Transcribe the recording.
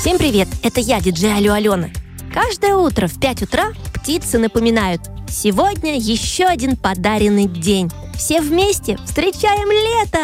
Всем привет, это я, диджей Алена. Каждое утро в 5 утра птицы напоминают: сегодня еще один подаренный день. Все вместе встречаем лето!